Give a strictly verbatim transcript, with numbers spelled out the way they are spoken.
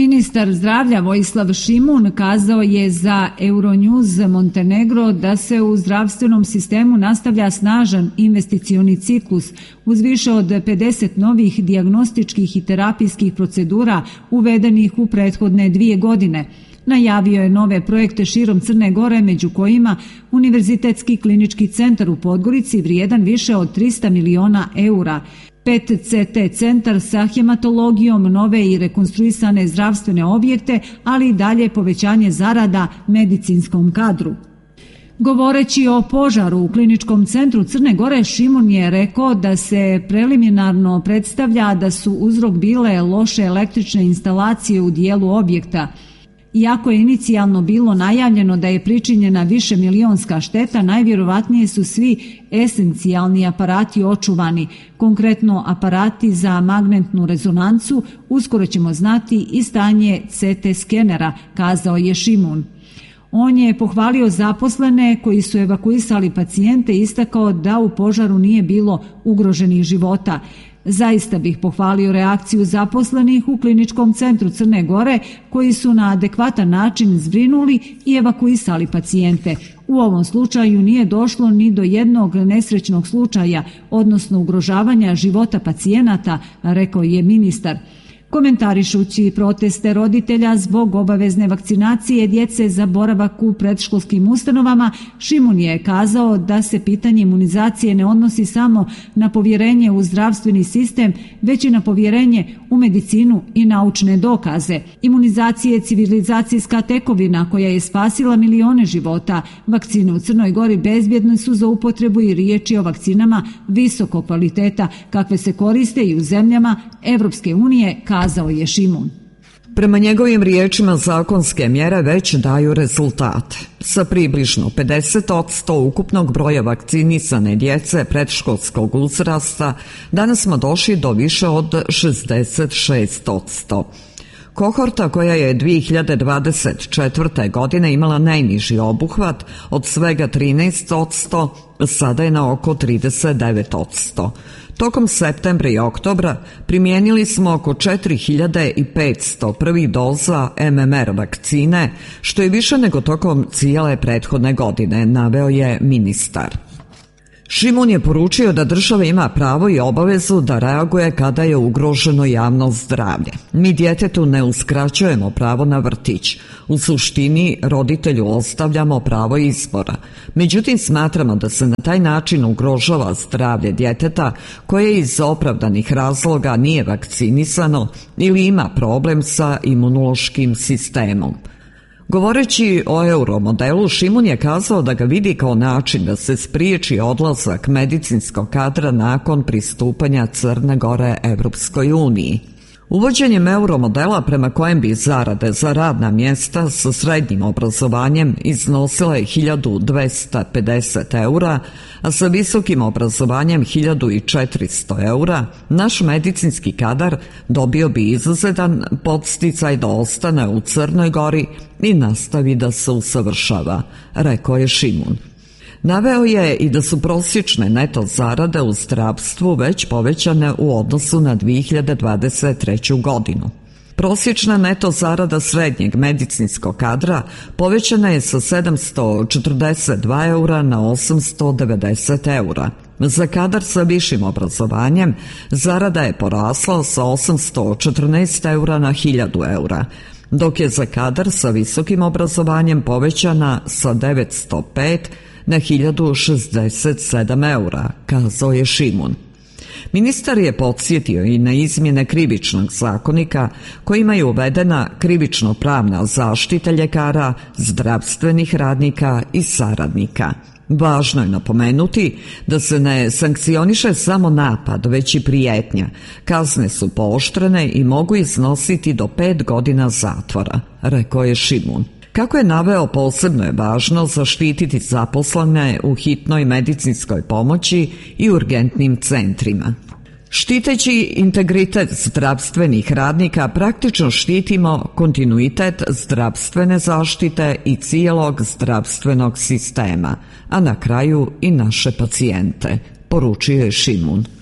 Ministar zdravlja Vojislav Šimun kazao je za Euronews Montenegro da se u zdravstvenom sistemu nastavlja snažan investicioni ciklus uz više od pedeset novih dijagnostičkih i terapijskih procedura uvedenih u prethodne dvije godine. Najavio je nove projekte širom Crne Gore, među kojima Univerzitetski klinički centar u Podgorici vrijedan više od trista miliona eura, P E T C T centar sa hematologijom, nove i rekonstruisane zdravstvene objekte, ali i dalje povećanje zarada medicinskom kadru. Govoreći o požaru u kliničkom centru Crne Gore, Šimun je rekao da se preliminarno predstavlja da su uzrok bile loše električne instalacije u dijelu objekta. Iako je inicijalno bilo najavljeno da je pričinjena više milionska šteta, najvjerovatnije su svi esencijalni aparati očuvani, konkretno aparati za magnetnu rezonancu. Uskoro ćemo znati i stanje C T skenera, kazao je Šimun. On je pohvalio zaposlene koji su evakuisali pacijente i istakao da u požaru nije bilo ugroženih života. Zaista bih pohvalio reakciju zaposlenih u kliničkom centru Crne Gore koji su na adekvatan način zbrinuli i evakuisali pacijente. U ovom slučaju nije došlo ni do jednog nesrećnog slučaja, odnosno ugrožavanja života pacijenata, rekao je ministar. Komentarišući proteste roditelja zbog obavezne vakcinacije djece za boravak u predškolskim ustanovama, Šimun je kazao da se pitanje imunizacije ne odnosi samo na povjerenje u zdravstveni sistem, već i na povjerenje u medicinu i naučne dokaze. Imunizacija je civilizacijska tekovina koja je spasila milione života. Vakcine u Crnoj Gori bezbjedne su za upotrebu i riječ je o vakcinama visokog kvaliteta, kakve se koriste i u zemljama Evropske unije, kazao je Šimun. Prema njegovim riječima, zakonske mjere već daju rezultate. Sa približno pedeset posto ukupnog broja vakcinisane djece predškolskog uzrasta danas smo došli do više od šezdeset šest posto. Kohorta koja je dvije hiljade dvadeset četvrte. godine imala najniži obuhvat od svega trinaest posto, sada je na oko trideset devet posto. Tokom septembra i oktobra primijenili smo oko četiri hiljade petsto prvih doza M M R vakcine, što je više nego tokom cijele prethodne godine, naveo je ministar. Šimun je poručio da država ima pravo i obavezu da reaguje kada je ugroženo javno zdravlje. Mi djetetu ne uskraćujemo pravo na vrtić. U suštini roditelju ostavljamo pravo izbora. Međutim, smatramo da se na taj način ugrožava zdravlje djeteta koje iz opravdanih razloga nije vakcinisano ili ima problem sa imunološkim sistemom. Govoreći o euromodelu, Šimun je kazao da ga vidi kao način da se spriječi odlazak medicinskog kadra nakon pristupanja Crne Gore Evropskoj uniji. Uvođenjem euromodela prema kojem bi zarade za radna mjesta sa srednjim obrazovanjem iznosile hiljadu dvesta pedeset eura, a sa visokim obrazovanjem hiljadu četiristo eura, naš medicinski kadar dobio bi izuzetan podsticaj da ostane u Crnoj Gori i nastavi da se usavršava, rekao je Šimun. Naveo je i da su prosječne neto zarade u zdravstvu već povećane u odnosu na dvije hiljade dvadeset treću. godinu. Prosječna neto zarada srednjeg medicinskog kadra povećana je sa sedamsto četrdeset dva eura na osamsto devedeset eura. Za kadar sa višim obrazovanjem zarada je porasla sa osamsto četrnaest eura na hiljadu eura, dok je za kadar sa visokim obrazovanjem povećana sa devetsto pet na hiljadu šezdeset sedam eura, kazao je Šimun. Ministar je podsjetio i na izmjene krivičnog zakonika kojima je uvedena krivično-pravna zaštita ljekara, zdravstvenih radnika i saradnika. Važno je napomenuti da se ne sankcioniše samo napad, već i prijetnja. Kazne su pooštrene i mogu iznositi do pet godina zatvora, rekao je Šimun. Kako je naveo, posebno je važno zaštititi zaposlene u hitnoj medicinskoj pomoći i urgentnim centrima. Štiteći integritet zdravstvenih radnika, praktično štitimo kontinuitet zdravstvene zaštite i cijelog zdravstvenog sistema, a na kraju i naše pacijente, poručio je Šimun.